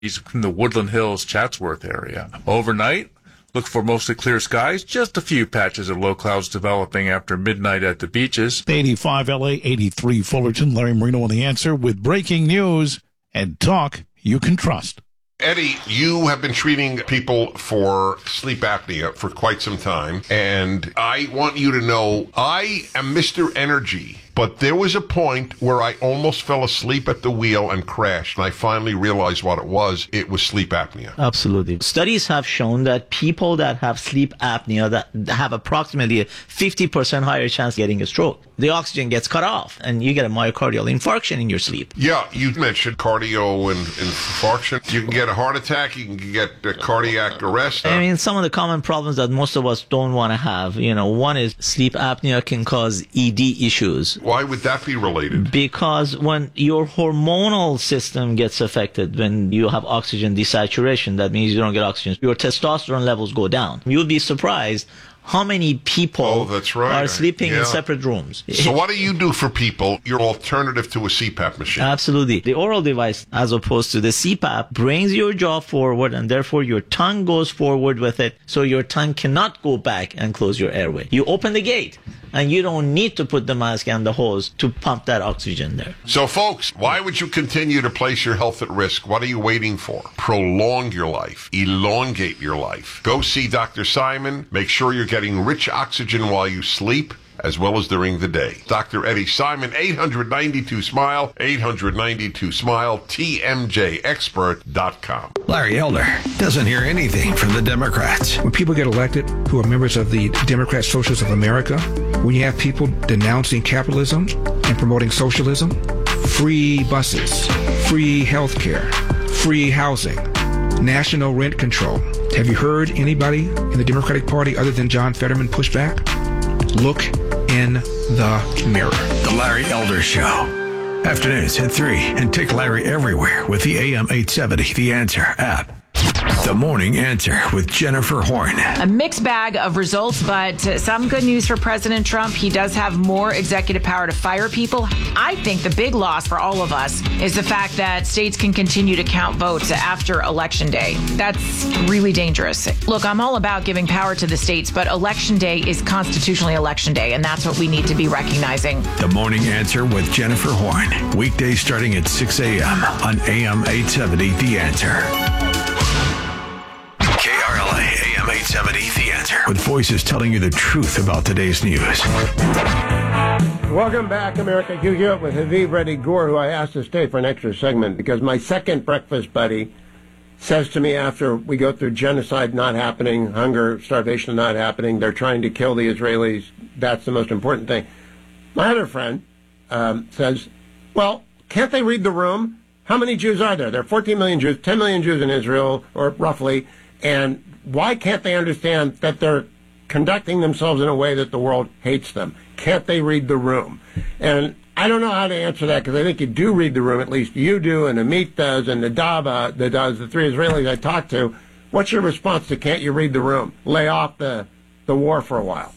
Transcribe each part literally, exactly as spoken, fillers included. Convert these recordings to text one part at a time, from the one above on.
in the Woodland Hills, Chatsworth area. Overnight, look for mostly clear skies, just a few patches of low clouds developing after midnight at the beaches. eighty-five L A, eighty-three Fullerton. Larry Marino on The Answer with breaking news and talk you can trust. Eddie, you have been treating people for sleep apnea for quite some time, and I want you to know I am Mister Energy. But there was a point where I almost fell asleep at the wheel and crashed, and I finally realized what it was. It was sleep apnea. Absolutely. Studies have shown that people that have sleep apnea that have approximately a fifty percent higher chance of getting a stroke. The oxygen gets cut off, and you get a myocardial infarction in your sleep. Yeah, you mentioned cardio and infarction. You can get a heart attack. You can get a cardiac arrest. I mean, some of the common problems that most of us don't want to have, you know, one is sleep apnea can cause E D issues. Why would that be related? Because when your hormonal system gets affected, when you have oxygen desaturation, that means you don't get oxygen, your testosterone levels go down. You'll be surprised how many people oh, that's right. are sleeping yeah. in separate rooms. So what do you do for people, your alternative to a C PAP machine? Absolutely. The oral device, as opposed to the C PAP, brings your jaw forward, and therefore your tongue goes forward with it, so your tongue cannot go back and close your airway. You open the gate, and you don't need to put the mask and the hose to pump that oxygen there. So, folks, why would you continue to place your health at risk? What are you waiting for? Prolong your life. Elongate your life. Go see Doctor Simon. Make sure you're getting rich oxygen while you sleep, as well as during the day. Doctor Eddie Simon, eight hundred ninety-two SMILE, eight hundred ninety-two SMILE, T M J expert dot com. Larry Elder doesn't hear anything from the Democrats. When people get elected who are members of the Democrat Socialists of America, when you have people denouncing capitalism and promoting socialism, free buses, free health care, free housing, national rent control. Have you heard anybody in the Democratic Party other than John Fetterman push back? Look in the mirror. The Larry Elder Show. Afternoons at three, and take Larry everywhere with the A M eight seventy The Answer app. The Morning Answer with Jennifer Horn. A mixed bag of results, but some good news for President Trump. He does have more executive power to fire people. I think the big loss for all of us is the fact that states can continue to count votes after Election Day. That's really dangerous. Look, I'm all about giving power to the states, but Election Day is constitutionally Election Day, and that's what we need to be recognizing. The Morning Answer with Jennifer Horn. Weekdays starting at six a.m. on A M eight seventy The Answer. K R L A A M eight seventy The Answer, with voices telling you the truth about today's news. Welcome back, America. Hugh Hewitt with Haviv Reddy Gore, who I asked to stay for an extra segment because my second breakfast buddy says to me after we go through genocide not happening, hunger, starvation not happening, they're trying to kill the Israelis, that's the most important thing. My other friend um, says, well, can't they read the room? How many Jews are there? There are fourteen million Jews, ten million Jews in Israel, or roughly. And why can't they understand that they're conducting themselves in a way that the world hates them? Can't they read the room? And I don't know how to answer that because I think you do read the room. At least you do, and Amit does, and Nadav uh, that does, the three Israelis I talked to. What's your response to can't you read the room? Lay off the, the war for a while.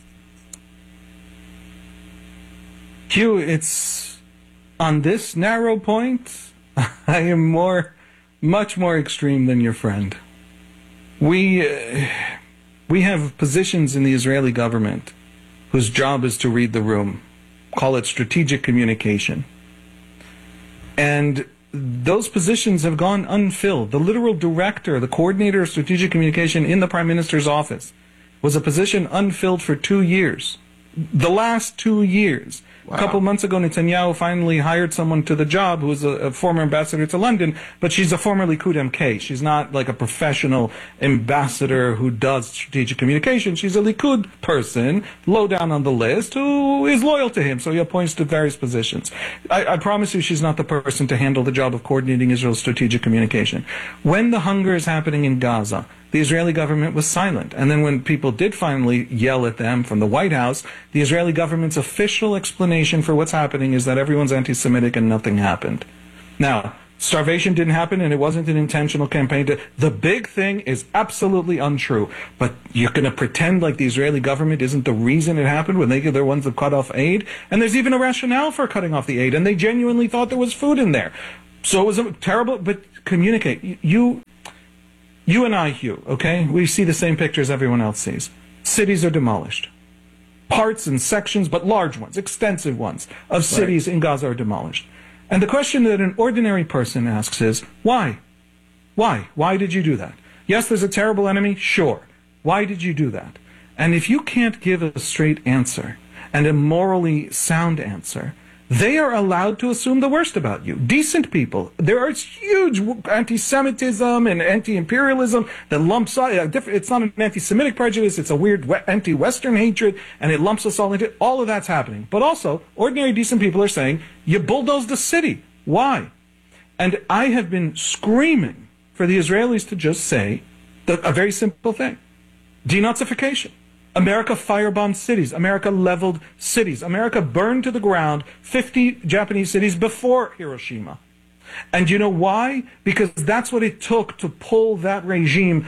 Hugh, it's on this narrow point, I am more, much more extreme than your friend. We uh, we have positions in the Israeli government whose job is to read the room. Call it strategic communication. And those positions have gone unfilled. The literal director, the coordinator of strategic communication in the Prime Minister's office was a position unfilled for two years. The last two years. Wow. A couple months ago, Netanyahu finally hired someone to the job who was a, a former ambassador to London, but she's a former Likud M K. She's not like a professional ambassador who does strategic communication. She's a Likud person, low down on the list, who is loyal to him, so he appoints to various positions. I, I promise you she's not the person to handle the job of coordinating Israel's strategic communication. When the hunger is happening in Gaza, the Israeli government was silent. And then when people did finally yell at them from the White House, the Israeli government's official explanation for what's happening is that everyone's anti-Semitic and nothing happened. Now, starvation didn't happen and it wasn't an intentional campaign. To, the big thing is absolutely untrue. But you're going to pretend like the Israeli government isn't the reason it happened when they, they're the ones that cut off aid? And there's even a rationale for cutting off the aid. And they genuinely thought there was food in there. So it was a terrible, but communicate. You, you and I, Hugh, okay? We see the same pictures everyone else sees. Cities are demolished. Parts and sections, but large ones, extensive ones, of cities right. in Gaza are demolished. And the question that an ordinary person asks is, why? Why? Why did you do that? Yes, there's a terrible enemy, sure. Why did you do that? And if you can't give a straight answer, and a morally sound answer, they are allowed to assume the worst about you. Decent people. There is huge anti-Semitism and anti-imperialism that lumps us. It's not an anti-Semitic prejudice. It's a weird anti-Western hatred, and it lumps us all into it. All of that's happening. But also, ordinary decent people are saying, you bulldozed the city. Why? And I have been screaming for the Israelis to just say the, a very simple thing. Denazification. America firebombed cities. America leveled cities. America burned to the ground fifty Japanese cities before Hiroshima. And you know why? Because that's what it took to pull that regime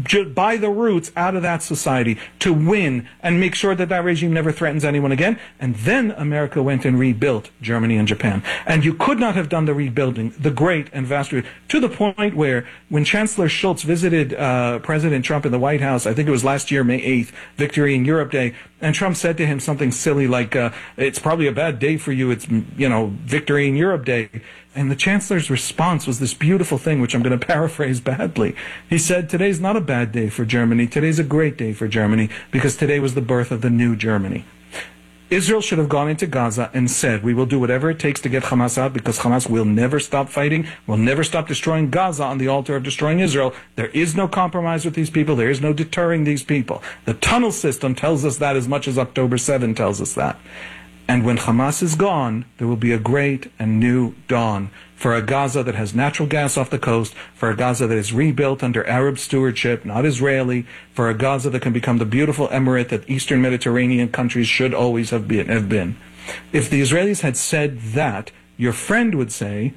by the roots out of that society, to win and make sure that that regime never threatens anyone again. And then America went and rebuilt Germany and Japan. And you could not have done the rebuilding, the great and vast, to the point where when Chancellor Schultz visited uh, President Trump in the White House, I think it was last year, May eighth, Victory in Europe Day, and Trump said to him something silly like, uh, it's probably a bad day for you, it's, you know, Victory in Europe Day. And the Chancellor's response was this beautiful thing, which I'm going to paraphrase badly. He said, today's not a bad day for Germany. Today's a great day for Germany, because today was the birth of the new Germany. Israel should have gone into Gaza and said, we will do whatever it takes to get Hamas out, because Hamas will never stop fighting, will never stop destroying Gaza on the altar of destroying Israel. There is no compromise with these people. There is no deterring these people. The tunnel system tells us that as much as October seventh tells us that. And when Hamas is gone, there will be a great and new dawn for a Gaza that has natural gas off the coast, for a Gaza that is rebuilt under Arab stewardship, not Israeli, for a Gaza that can become the beautiful emirate that Eastern Mediterranean countries should always have been. Have been. If the Israelis had said that, your friend would say,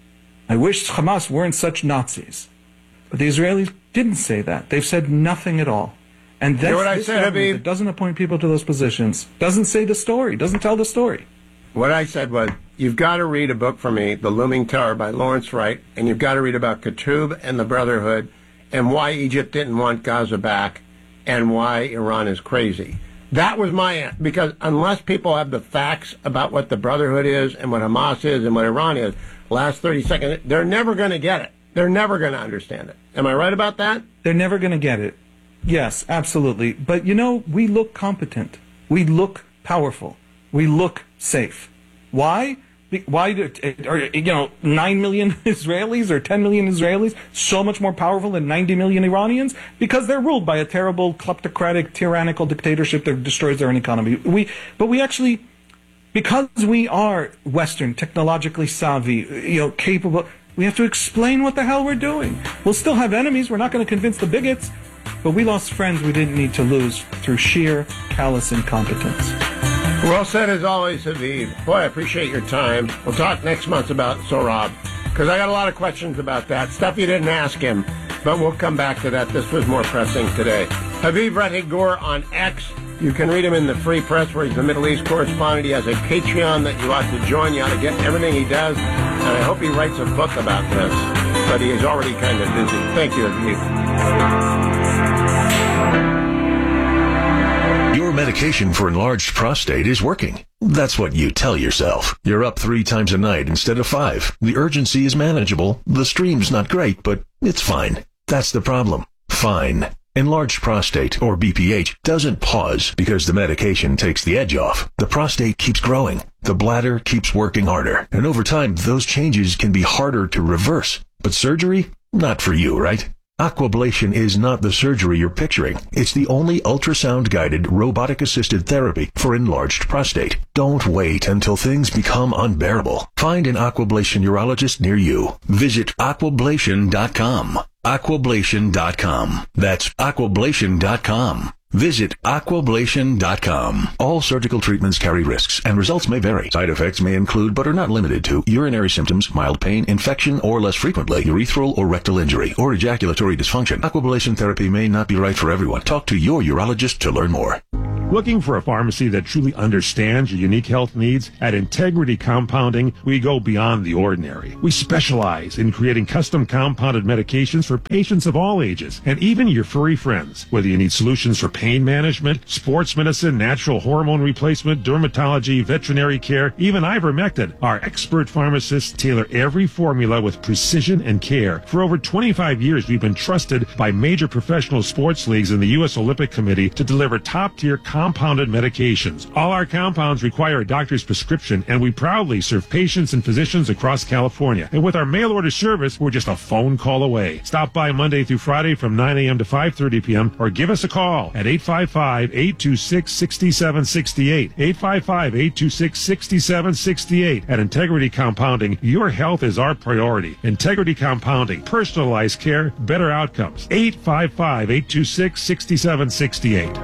I wish Hamas weren't such Nazis. But the Israelis didn't say that. They've said nothing at all. And that's you know what I this said, government that doesn't appoint people to those positions, doesn't say the story, doesn't tell the story. What I said was, you've got to read a book for me, The Looming Tower by Lawrence Wright, and you've got to read about Qutb and the Brotherhood, and why Egypt didn't want Gaza back, and why Iran is crazy. That was my answer, because unless people have the facts about what the Brotherhood is, and what Hamas is, and what Iran is, last thirty seconds, they're never going to get it. They're never going to understand it. Am I right about that? They're never going to get it. Yes, absolutely. But, you know, we look competent. We look powerful. We look safe. Why? Why do, are, you know, nine million Israelis or ten million Israelis so much more powerful than ninety million Iranians? Because they're ruled by a terrible, kleptocratic, tyrannical dictatorship that destroys their own economy. We, but we actually, because we are Western, technologically savvy, you know, capable, we have to explain what the hell we're doing. We'll still have enemies. We're not going to convince the bigots. But we lost friends we didn't need to lose through sheer callous incompetence. Well said as always, Haviv. Boy, I appreciate your time. We'll talk next month about Sohrab, because I got a lot of questions about that. Stuff you didn't ask him, but we'll come back to that. This was more pressing today. Haviv Rettig Gur on X. You can read him in the Free Press, where he's the Middle East correspondent. He has a Patreon that you ought to join. You ought to get everything he does. And I hope he writes a book about this. But he is already kind of busy. Thank you, Haviv. Your medication for enlarged prostate is working. That's what you tell yourself. You're up three times a night instead of five. The urgency is manageable. The stream's not great, but it's fine. That's the problem. Fine. Enlarged prostate, or B P H, doesn't pause because the medication takes the edge off. The prostate keeps growing. The bladder keeps working harder. And over time, those changes can be harder to reverse. But surgery? Not for you, right? Aquablation is not the surgery you're picturing. It's the only ultrasound-guided, robotic-assisted therapy for enlarged prostate. Don't wait until things become unbearable. Find an Aquablation urologist near you. Visit aquablation dot com. aquablation dot com. That's aquablation dot com. Visit aquablation dot com. All surgical treatments carry risks, and results may vary. Side effects may include, but are not limited to, urinary symptoms, mild pain, infection, or less frequently, urethral or rectal injury, or ejaculatory dysfunction. Aquablation therapy may not be right for everyone. Talk to your urologist to learn more. Looking for a pharmacy that truly understands your unique health needs? At Integrity Compounding, we go beyond the ordinary. We specialize in creating custom compounded medications for patients of all ages, and even your furry friends. Whether you need solutions for pain management, sports medicine, natural hormone replacement, dermatology, veterinary care, even ivermectin, our expert pharmacists tailor every formula with precision and care. For over twenty-five years, we've been trusted by major professional sports leagues and the U S Olympic Committee to deliver top-tier compounded medications. All our compounds require a doctor's prescription, and we proudly serve patients and physicians across California. And with our mail-order service, we're just a phone call away. Stop by Monday through Friday from nine a.m. to five thirty p.m. or give us a call at eight five five, eight two six, six seven six eight. eight five five, eight two six, six seven six eight. At Integrity Compounding, your health is our priority. Integrity Compounding, personalized care, better outcomes. eight five five, eight two six, six seven six eight.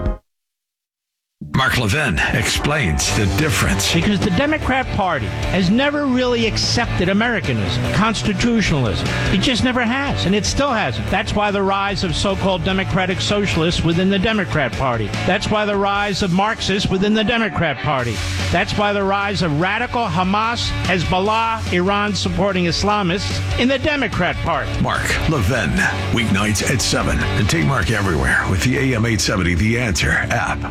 Mark Levin explains the difference. Because the Democrat Party has never really accepted Americanism, constitutionalism. It just never has, and it still hasn't. That's why the rise of so-called democratic socialists within the Democrat Party. That's why the rise of Marxists within the Democrat Party. That's why the rise of radical Hamas, Hezbollah, Iran-supporting Islamists in the Democrat Party. Mark Levin, weeknights at seven. And take Mark everywhere with the A M eight seventy The Answer app.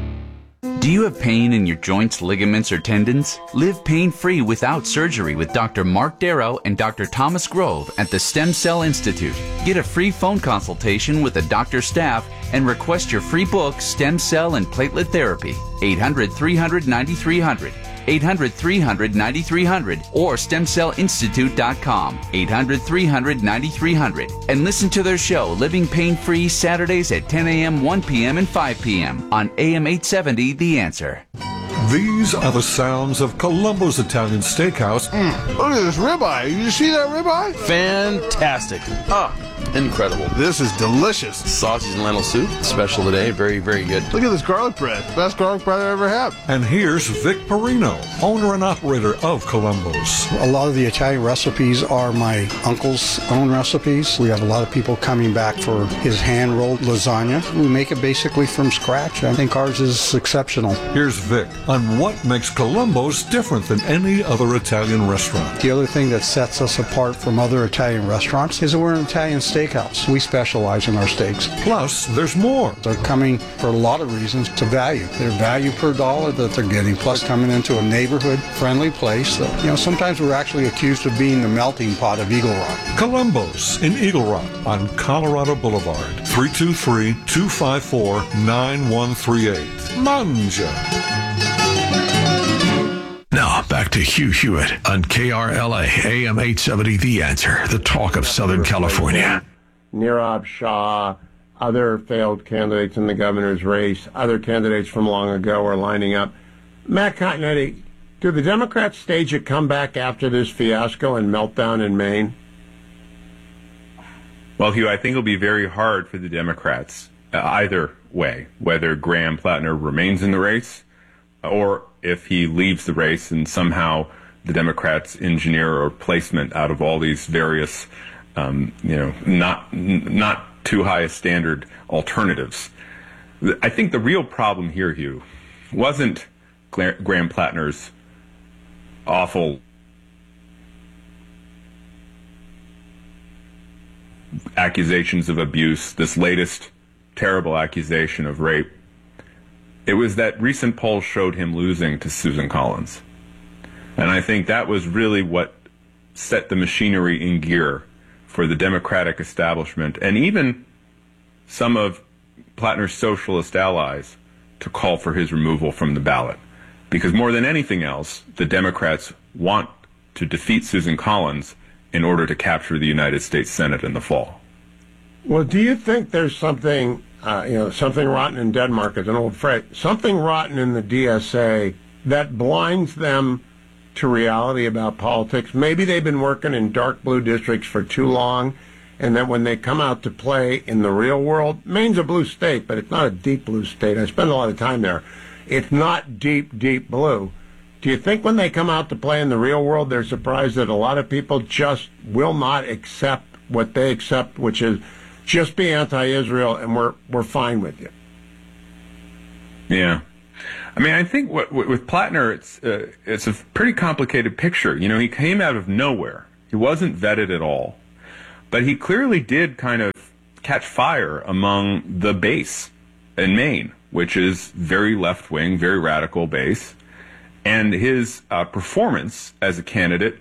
Do you have pain in your joints, ligaments, or tendons? Live pain-free without surgery with Doctor Mark Darrow and Doctor Thomas Grove at the Stem Cell Institute. Get a free phone consultation with the doctor's staff and request your free book, Stem Cell and Platelet Therapy. eight hundred, three hundred, ninety-three hundred. eight hundred, three hundred, ninety-three hundred or stem cell institute dot com. eight hundred, three hundred, ninety-three hundred. And listen to their show, Living Pain-Free, Saturdays at ten a.m., one p.m., and five p.m. on A M eight seventy The Answer. These are the sounds of Columbo's Italian Steakhouse. Mm, look at this ribeye. You see that ribeye? Fantastic. Ah, incredible. This is delicious. Sausage and lentil soup, special today. Very, very good. Look at this garlic bread. Best garlic bread I ever had. And here's Vic Perino, owner and operator of Columbo's. A lot of the Italian recipes are my uncle's own recipes. We have a lot of people coming back for his hand-rolled lasagna. We make it basically from scratch. I think ours is exceptional. Here's Vic on what makes Columbo's different than any other Italian restaurant. The other thing that sets us apart from other Italian restaurants is that we're an Italian steakhouse. We specialize in our steaks. Plus, there's more. They're coming for a lot of reasons to value. Their value per dollar that they're getting, plus coming into a neighborhood-friendly place. That, you know, sometimes we're actually accused of being the melting pot of Eagle Rock. Columbo's in Eagle Rock on Colorado Boulevard. three two three, two five four, nine one three eight. Manja. Now, back to Hugh Hewitt on K R L A, A M eight seventy The Answer, the talk of Southern California. Nirav Shah, other failed candidates in the governor's race, other candidates from long ago are lining up. Matt Continetti, do the Democrats stage a comeback after this fiasco and meltdown in Maine? Well, Hugh, I think it'll be very hard for the Democrats, uh, either way, whether Graham Plattner remains in the race or if he leaves the race and somehow the Democrats engineer a replacement out of all these various, um, you know, not not too high a standard alternatives. I think the real problem here, Hugh, wasn't Graham Plattner's awful accusations of abuse, this latest terrible accusation of rape. It was that recent polls showed him losing to Susan Collins. And I think that was really what set the machinery in gear for the Democratic establishment and even some of Plattner's socialist allies to call for his removal from the ballot. Because more than anything else, the Democrats want to defeat Susan Collins in order to capture the United States Senate in the fall. Well, do you think there's something, uh, you know, something rotten in Denmark is an old phrase, something rotten in the D S A that blinds them to reality about politics? Maybe they've been working in dark blue districts for too long, and that when they come out to play in the real world, Maine's a blue state, but it's not a deep blue state. I spend a lot of time there. It's not deep, deep blue. Do you think when they come out to play in the real world, they're surprised that a lot of people just will not accept what they accept, which is just be anti-Israel and we're we're fine with you? Yeah. I mean, I think what, what, with Plattner, it's uh, it's a pretty complicated picture. You know, he came out of nowhere. He wasn't vetted at all. But he clearly did kind of catch fire among the base in Maine, which is very left-wing, very radical base. And his uh, performance as a candidate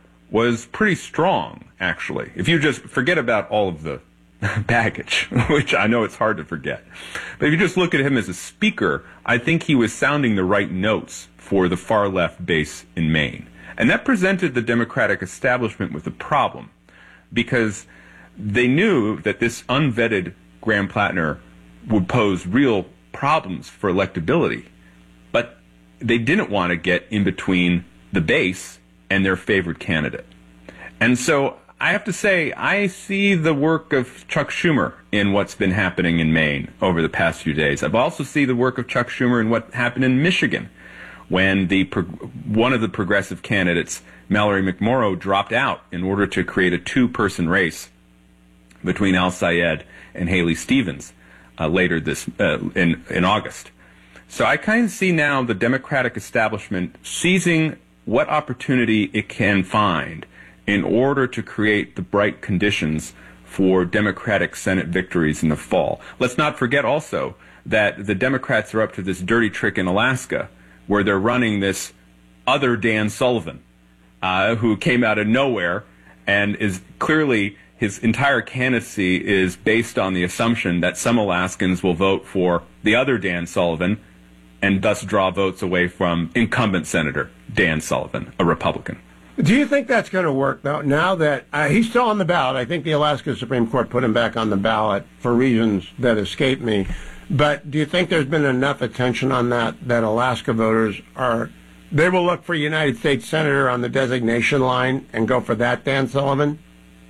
was pretty strong, actually. If you just forget about all of the baggage, which I know it's hard to forget. But if you just look at him as a speaker, I think he was sounding the right notes for the far left base in Maine. And that presented the Democratic establishment with a problem, because they knew that this unvetted Graham Plattner would pose real problems for electability. But they didn't want to get in between the base and their favored candidate. And so I have to say, I see the work of Chuck Schumer in what's been happening in Maine over the past few days. I've also seen the work of Chuck Schumer in what happened in Michigan, when the one of the progressive candidates, Mallory McMorrow, dropped out in order to create a two-person race between Al Sayed and Haley Stevens uh, later this uh, in in August. So I kind of see now the Democratic establishment seizing what opportunity it can find in order to create the bright conditions for Democratic Senate victories in the fall. Let's not forget also that the Democrats are up to this dirty trick in Alaska, where they're running this other Dan Sullivan, uh, who came out of nowhere and is clearly, his entire candidacy is based on the assumption that some Alaskans will vote for the other Dan Sullivan and thus draw votes away from incumbent Senator Dan Sullivan, a Republican. Do you think that's going to work, though, now that uh, he's still on the ballot? I think the Alaska Supreme Court put him back on the ballot for reasons that escape me. But do you think there's been enough attention on that, that Alaska voters are, they will look for United States Senator on the designation line and go for that Dan Sullivan?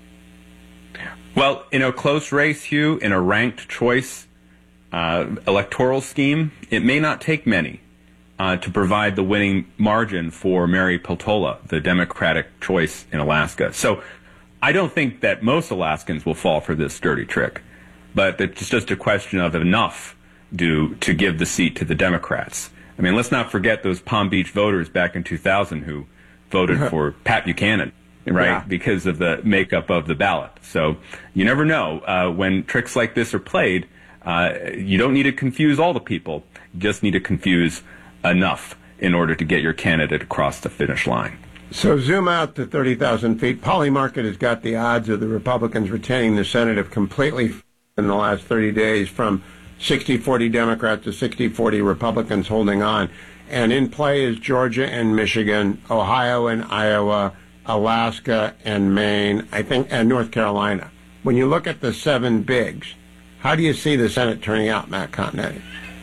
Well, in a close race, Hugh, in a ranked choice uh, electoral scheme, it may not take many uh, to provide the winning margin for Mary Peltola, the Democratic choice in Alaska. So I don't think that most Alaskans will fall for this dirty trick, but it's just a question of enough do to give the seat to the Democrats. I mean, let's not forget those Palm Beach voters back in two thousand who voted for Pat Buchanan, right, yeah. because of the makeup of the ballot. So you never know. Uh, when tricks like this are played, uh, you don't need to confuse all the people. You just need to confuse enough in order to get your candidate across the finish line. So zoom out to thirty thousand feet. Polymarket has got the odds of the Republicans retaining the Senate have completely in the last thirty days, from sixty forty Democrats to sixty forty Republicans holding on. And in play is Georgia and Michigan, Ohio and Iowa, Alaska and Maine, I think, and North Carolina. When you look at the seven bigs, how do you see the Senate turning out, Matt Continetti?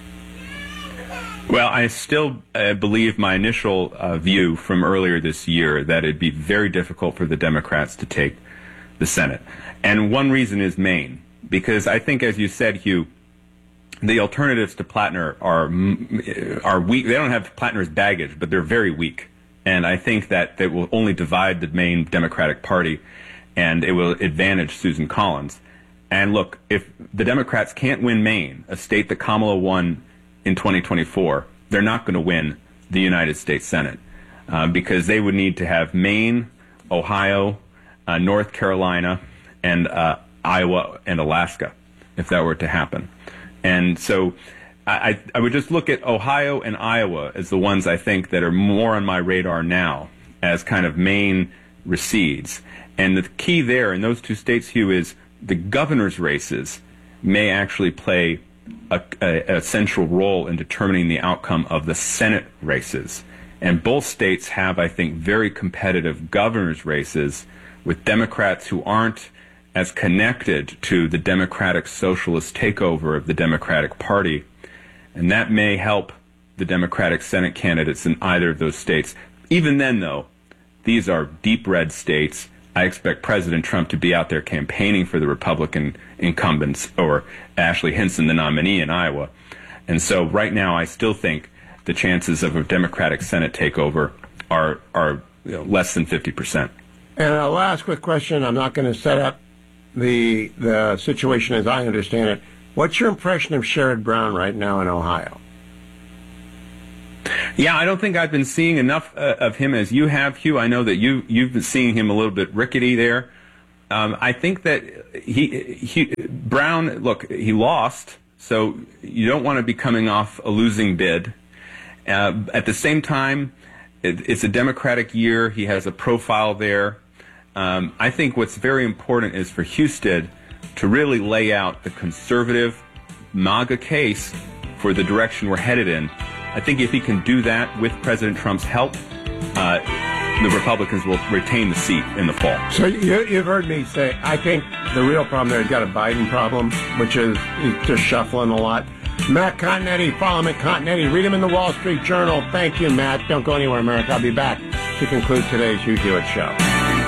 Well, I still uh, believe my initial uh, view from earlier this year that it'd be very difficult for the Democrats to take the Senate. And one reason is Maine, because I think, as you said, Hugh, the alternatives to Plattner are are weak. They don't have Plattner's baggage, but they're very weak. And I think that they will only divide the Maine Democratic Party, and it will advantage Susan Collins. And look, if the Democrats can't win Maine, a state that Kamala won in twenty twenty-four, they're not going to win the United States Senate, uh, because they would need to have Maine, Ohio, uh, North Carolina, and uh, Iowa and Alaska if that were to happen. And so I, I would just look at Ohio and Iowa as the ones I think that are more on my radar now as kind of Maine recedes. And the key there in those two states, Hugh, is the governor's races may actually play a, a, a central role in determining the outcome of the Senate races. And both states have, I think, very competitive governor's races with Democrats who aren't as connected to the Democratic Socialist takeover of the Democratic Party. And that may help the Democratic Senate candidates in either of those states. Even then, though, these are deep red states. I expect President Trump to be out there campaigning for the Republican incumbents, or Ashley Hinson, the nominee in Iowa. And so right now, I still think the chances of a Democratic Senate takeover are, are you know, less than fifty percent. And a last quick question. I'm not going to set up the the situation as I understand it. What's your impression of Sherrod Brown right now in Ohio? Yeah, I don't think I've been seeing enough uh, of him as you have, Hugh. I know that you, you've been seeing him a little bit rickety there. Um, I think that he, he Brown, look, he lost, so you don't want to be coming off a losing bid. Uh, at the same time, it, it's a Democratic year. He has a profile there. Um, I think what's very important is for Husted to really lay out the conservative MAGA case for the direction we're headed in. I think if he can do that with President Trump's help, uh, the Republicans will retain the seat in the fall. So you, you've heard me say, I think the real problem there, he's got a Biden problem, which is he's just shuffling a lot. Matt Continetti, follow him at Continetti. Read him in the Wall Street Journal. Thank you, Matt. Don't go anywhere, America. I'll be back to conclude today's Hugh Hewitt Show.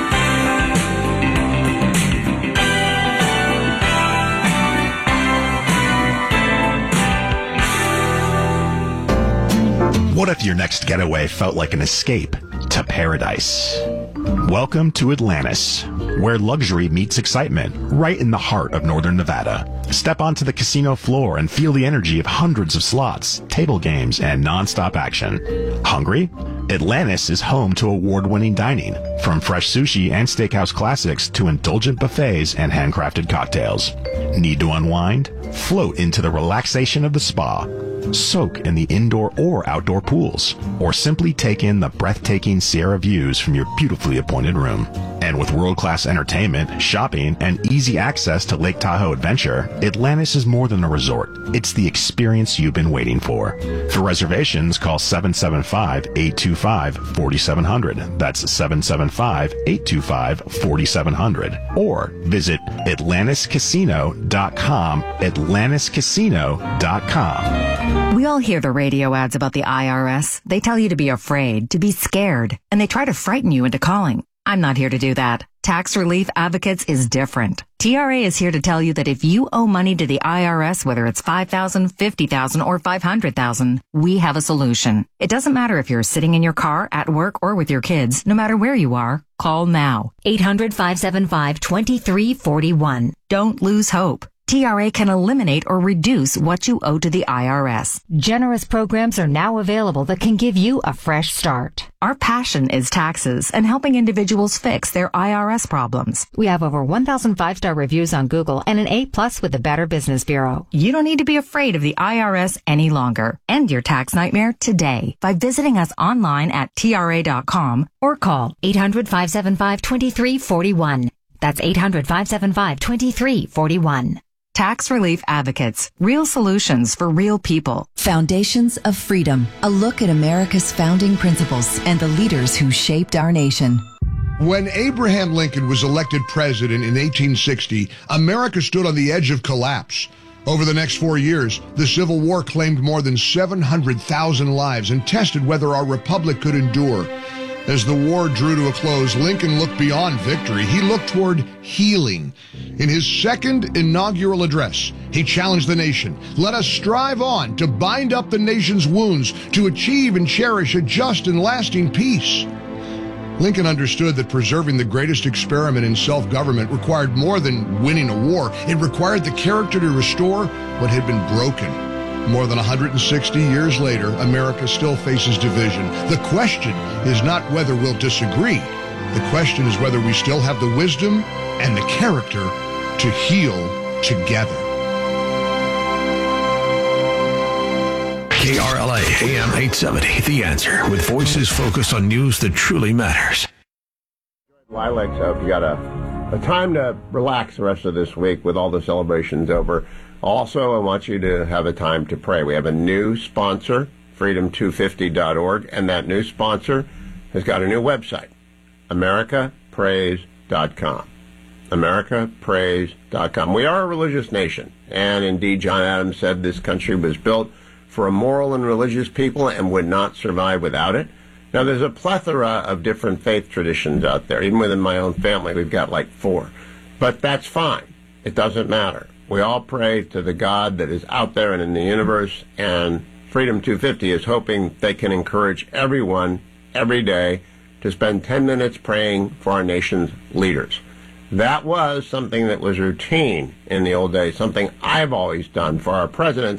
What if your next getaway felt like an escape to paradise? Welcome to Atlantis, where luxury meets excitement, right in the heart of northern Nevada. Step onto the casino floor and feel the energy of hundreds of slots, table games, and non-stop action. Hungry? Atlantis is home to award-winning dining, from fresh sushi and steakhouse classics to indulgent buffets and handcrafted cocktails. Need to unwind? Float into the relaxation of the spa. Soak in the indoor or outdoor pools, or simply take in the breathtaking Sierra views from your beautifully appointed room. And with world-class entertainment, shopping, and easy access to Lake Tahoe Adventure, Atlantis is more than a resort. It's the experience you've been waiting for. For reservations, call seven seven five, eight two five, four seven zero zero. That's seven seven five, eight two five, four seven zero zero. Or visit Atlantis Casino dot com, Atlantis Casino dot com. We all hear the radio ads about the I R S. They tell you to be afraid, to be scared, and they try to frighten you into calling. I'm not here to do that. Tax Relief Advocates is different. T R A is here to tell you that if you owe money to the I R S, whether it's five thousand dollars, fifty thousand dollars, or five hundred thousand dollars, we have a solution. It doesn't matter if you're sitting in your car, at work, or with your kids. No matter where you are, call now. eight hundred, five seven five, two three four one. Don't lose hope. T R A can eliminate or reduce what you owe to the I R S. Generous programs are now available that can give you a fresh start. Our passion is taxes and helping individuals fix their I R S problems. We have over one thousand five-star reviews on Google and an A plus with the Better Business Bureau. You don't need to be afraid of the I R S any longer. End your tax nightmare today by visiting us online at T R A dot com or call eight hundred, five seven five, two three four one. That's eight hundred, five seven five, two three four one. Tax Relief Advocates. Real solutions for real people. Foundations of Freedom. A look at America's founding principles and the leaders who shaped our nation. When Abraham Lincoln was elected president in eighteen sixty, America stood on the edge of collapse. Over the next four years, the Civil War claimed more than seven hundred thousand lives and tested whether our republic could endure. As the war drew to a close, Lincoln looked beyond victory. He looked toward healing. In his second inaugural address, he challenged the nation. Let us strive on to bind up the nation's wounds, to achieve and cherish a just and lasting peace. Lincoln understood that preserving the greatest experiment in self-government required more than winning a war. It required the character to restore what had been broken. More than one hundred sixty years later, America still faces division. The question is not whether we'll disagree. The question is whether we still have the wisdom and the character to heal together. K R L A A M eight seventy, The Answer, with voices focused on news that truly matters. Lilacs, I hope you got a, a time to relax the rest of this week with all the celebrations over. Also, I want you to have a time to pray. We have a new sponsor, freedom two fifty dot org, and that new sponsor has got a new website, America Prays dot com. America Prays dot com. We are a religious nation, and indeed John Adams said this country was built for a moral and religious people and would not survive without it. Now, there's a plethora of different faith traditions out there. Even within my own family, we've got like four. But that's fine. It doesn't matter. We all pray to the God that is out there and in the universe, and Freedom two fifty is hoping they can encourage everyone every day to spend ten minutes praying for our nation's leaders. That was something that was routine in the old days, something I've always done for our presidents,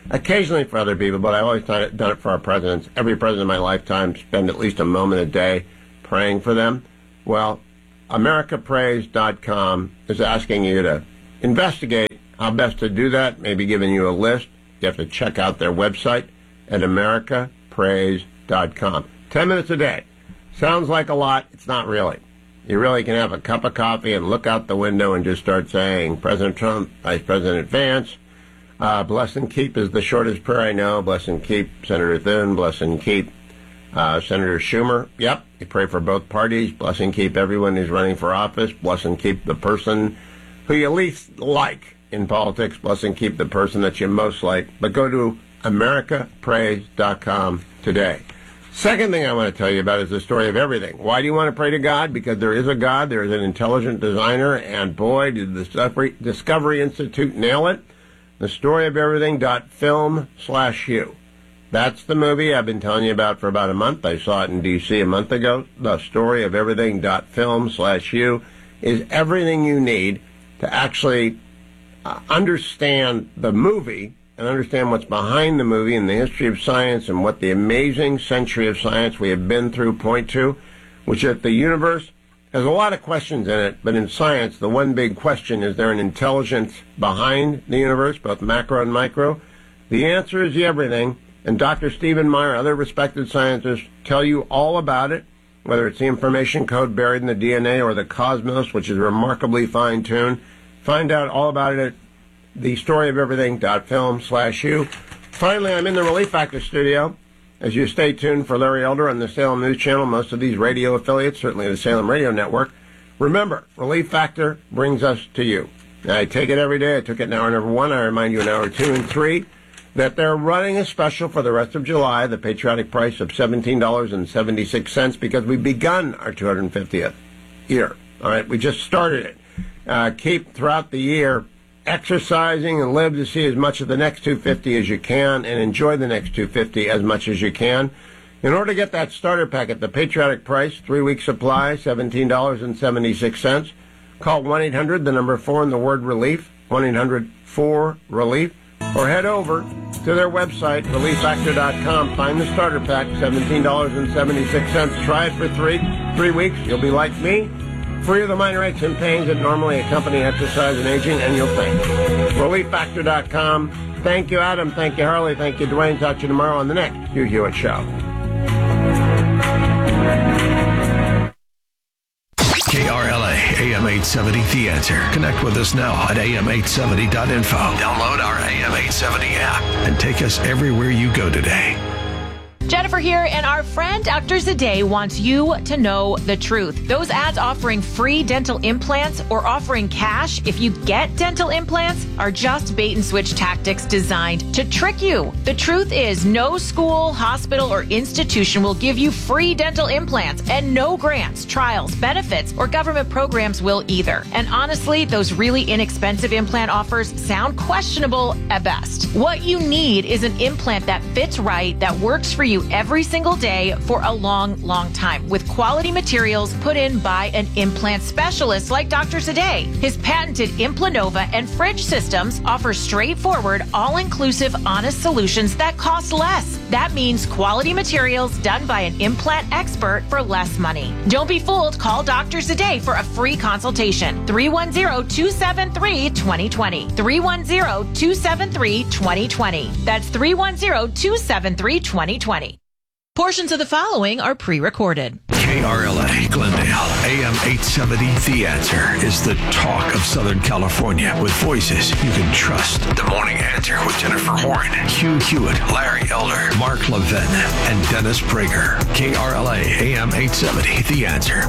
occasionally for other people, but I've always done it, done it for our presidents. Every president in my lifetime, spend at least a moment a day praying for them. Well, America Prays dot com is asking you to investigate how best to do that, maybe giving you a list. You have to check out their website at America Prays dot com. Ten minutes a day. Sounds like a lot. It's not really. You really can have a cup of coffee and look out the window and just start saying, President Trump, Vice President Vance, uh, bless and keep is the shortest prayer I know. Bless and keep Senator Thune. Bless and keep uh, Senator Schumer. Yep, you pray for both parties. Bless and keep everyone who's running for office. Bless and keep the person who you least like in politics. Bless and keep the person that you most like. But go to America Prays dot com today. Second thing I want to tell you about is the story of everything. Why do you want to pray to God? Because there is a God, there is an intelligent designer, and boy, did the Discovery, Discovery Institute nail it. The story of everything dot film slash you. That's the movie I've been telling you about for about a month. I saw it in D C a month ago. The story of everything dot film slash you is everything you need to actually uh, understand the movie and understand what's behind the movie and the history of science and what the amazing century of science we have been through point to, which is that the universe has a lot of questions in it, but in science, the one big question, is there an intelligence behind the universe, both macro and micro? The answer is everything, and Doctor Stephen Meyer, other respected scientists, tell you all about it, whether it's the information code buried in the D N A or the cosmos, which is remarkably fine-tuned. Find out all about it at the story of everything dot film slash you. Finally, I'm in the Relief Factor studio. As you stay tuned for Larry Elder on the Salem News Channel, most of these radio affiliates, certainly the Salem Radio Network. Remember, Relief Factor brings us to you. I take it every day. I took it in hour number one. I remind you in hour two and three that they're running a special for the rest of July, the patriotic price of seventeen dollars and seventy-six cents, because we've begun our two hundred fiftieth year. All right, we just started it. Uh, keep throughout the year exercising and live to see as much of the next two hundred fifty as you can and enjoy the next two hundred fifty as much as you can. In order to get that starter packet, the patriotic price, three-week supply, seventeen dollars and seventy-six cents, call one eight hundred, the number four, and the word relief, one eight hundred four relief, or head over to their website, relief factor dot com. Find the starter pack, seventeen dollars and seventy-six cents. Try it for three, three weeks. You'll be like me, free of the minor aches and pains that normally accompany exercise and aging, and you'll thank. relief factor dot com. Thank you, Adam. Thank you, Harley. Thank you, Dwayne. Talk to you tomorrow on the next Hugh Hewitt Show. K R L A, A M eight seventy, The Answer. Connect with us now at A M eight seventy dot info. Download our A M eight seventy app and take us everywhere you go today. Jennifer here, and our friend Doctor Zadeh wants you to know the truth. Those ads offering free dental implants or offering cash if you get dental implants are just bait and switch tactics designed to trick you. The truth is, no school, hospital, or institution will give you free dental implants, and no grants, trials, benefits, or government programs will either. And honestly, those really inexpensive implant offers sound questionable at best. What you need is an implant that fits right, that works for you every single day for a long, long time, with quality materials put in by an implant specialist like Doctor Zadeh. His patented Implanova and Fridge systems offer straightforward, all-inclusive, honest solutions that cost less. That means quality materials done by an implant expert for less money. Don't be fooled. Call Doctor Zadeh for a free consultation. three one zero, two seven three, two zero two zero. three one zero, two seven three, two zero two zero. That's three one zero, two seven three, two zero two zero. Portions of the following are pre-recorded. K R L A, Glendale, A M eight seventy, The Answer is the talk of Southern California with voices you can trust. The Morning Answer with Jennifer Horn, Hugh Hewitt, Larry Elder, Mark Levin, and Dennis Prager. K R L A, A M eight seventy, The Answer.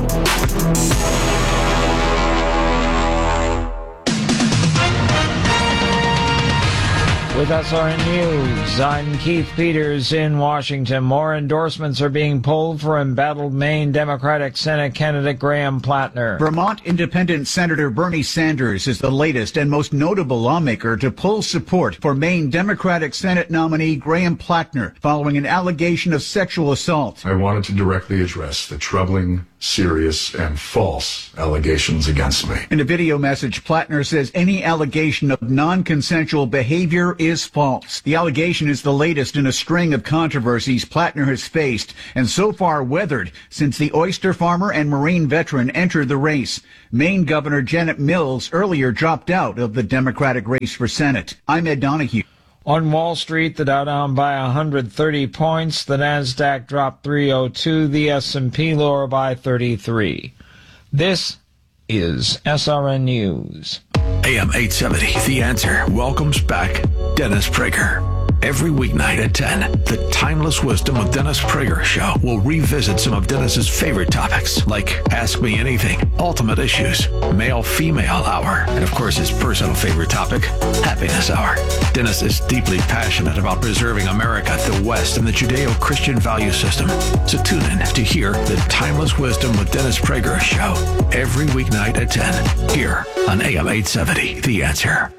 With S R N News, I'm Keith Peters in Washington. More endorsements are being pulled for embattled Maine Democratic Senate candidate Graham Plattner. Vermont Independent Senator Bernie Sanders is the latest and most notable lawmaker to pull support for Maine Democratic Senate nominee Graham Plattner following an allegation of sexual assault. I wanted to directly address the troubling, serious, and false allegations against me. In a video message, Plattner says any allegation of non-consensual behavior is is false. The allegation is the latest in a string of controversies Plattner has faced and so far weathered since the oyster farmer and Marine veteran entered the race. Maine Governor Janet Mills earlier dropped out of the Democratic race for Senate. I'm Ed Donahue. On Wall Street, the Dow down by one hundred thirty points, the Nasdaq dropped three oh two, the S and P lower by thirty-three. This is S R N News. A M eight seventy, The Answer welcomes back Dennis Prager. Every weeknight at ten, the Timeless Wisdom with Dennis Prager show will revisit some of Dennis's favorite topics, like Ask Me Anything, Ultimate Issues, Male-Female Hour, and of course his personal favorite topic, Happiness Hour. Dennis is deeply passionate about preserving America, the West, and the Judeo-Christian value system. So tune in to hear the Timeless Wisdom with Dennis Prager show every weeknight at ten, here on A M eight seventy, The Answer.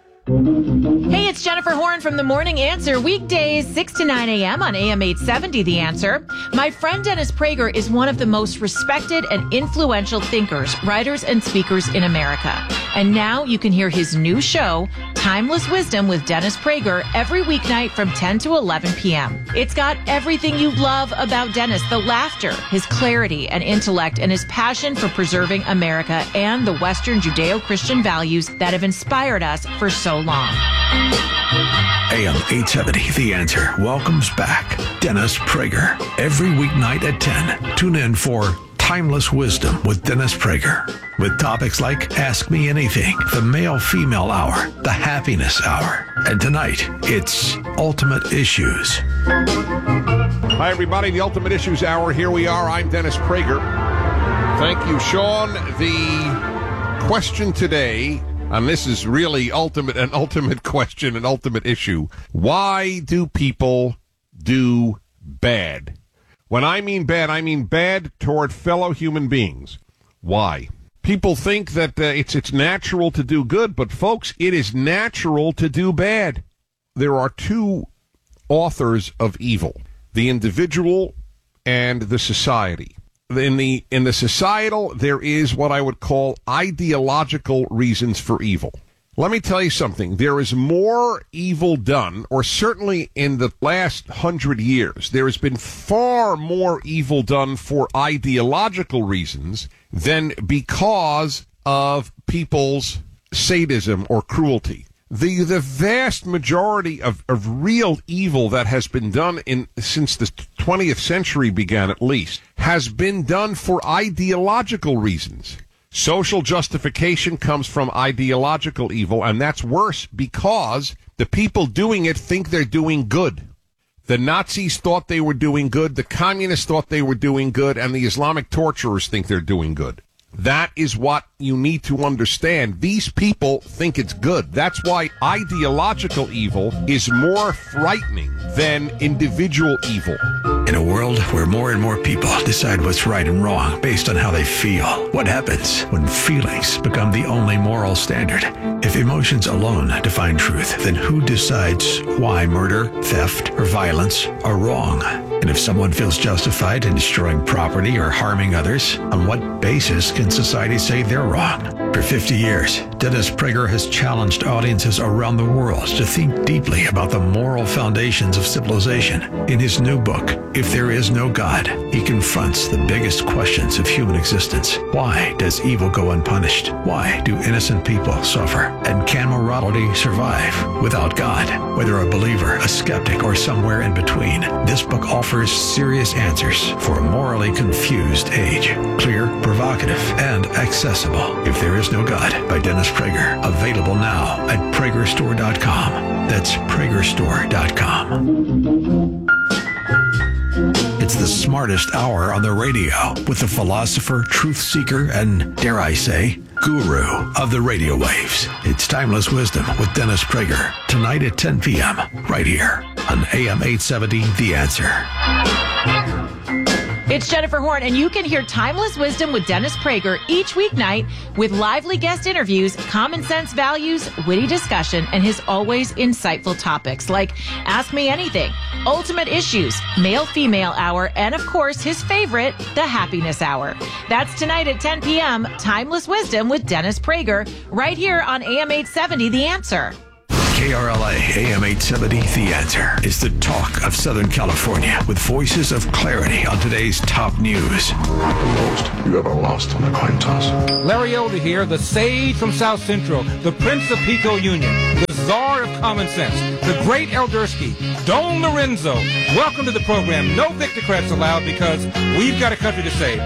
Hey, it's Jennifer Horn from The Morning Answer, weekdays six to nine a.m. on A M eight seventy, The Answer. My friend Dennis Prager is one of the most respected and influential thinkers, writers, and speakers in America. And now you can hear his new show, Timeless Wisdom with Dennis Prager, every weeknight from ten to eleven p.m. It's got everything you love about Dennis, the laughter, his clarity and intellect, and his passion for preserving America and the Western Judeo-Christian values that have inspired us for so long. A M eight seventy, The Answer welcomes back Dennis Prager every weeknight at ten. Tune in for Timeless Wisdom with Dennis Prager, with topics like Ask Me Anything, the Male-Female Hour, the Happiness Hour, and tonight it's Ultimate Issues. Hi, everybody. The Ultimate Issues Hour. Here we are. I'm Dennis Prager. Thank you, Sean. The question today, and this is really ultimate, an ultimate question, an ultimate issue. Why do people do bad? When I mean bad, I mean bad toward fellow human beings. Why? People think that uh, it's it's natural to do good, but folks, it is natural to do bad. There are two authors of evil, the individual and the society. In the in the societal, there is what I would call ideological reasons for evil. Let me tell you something. There is more evil done, or certainly in the last hundred years, there has been far more evil done for ideological reasons than because of people's sadism or cruelty. The the vast majority of, of real evil that has been done in since the twentieth century began, at least, has been done for ideological reasons. Social justification comes from ideological evil, and that's worse because the people doing it think they're doing good. The Nazis thought they were doing good, the communists thought they were doing good, and the Islamic torturers think they're doing good. That is what you need to understand. These people think it's good. That's why ideological evil is more frightening than individual evil. In a world where more and more people decide what's right and wrong based on how they feel, what happens when feelings become the only moral standard? If emotions alone define truth, then who decides why murder, theft, or violence are wrong? And if someone feels justified in destroying property or harming others, on what basis can society say they're wrong? For fifty years, Dennis Prager has challenged audiences around the world to think deeply about the moral foundations of civilization. In his new book, If There Is No God, he confronts the biggest questions of human existence. Why does evil go unpunished? Why do innocent people suffer? And can morality survive without God? Whether a believer, a skeptic, or somewhere in between, this book offers serious answers for a morally confused age. Clear, provocative, and accessible. If There Is No God by Dennis Prager. Available now at Prager Store dot com. That's Prager Store dot com. It's the smartest hour on the radio with the philosopher, truth seeker, and, dare I say, guru of the radio waves. It's Timeless Wisdom with Dennis Prager. Tonight at ten p.m. right here on A M eight seventy, The Answer. It's Jennifer Horn, and you can hear Timeless Wisdom with Dennis Prager each weeknight with lively guest interviews, common sense values, witty discussion, and his always insightful topics like Ask Me Anything, Ultimate Issues, Male-Female Hour, and of course, his favorite, the Happiness Hour. That's tonight at ten p.m., Timeless Wisdom with Dennis Prager, right here on A M eight seventy, The Answer. K R L A A M eight seventy The Answer is the talk of Southern California with voices of clarity on today's top news. You ever lost on a coin toss? Larry Elder here, the sage from South Central, the Prince of Pico Union, the czar of common sense, the great Eldersky, Don Lorenzo. Welcome to the program. No Victocrats allowed because we've got a country to save.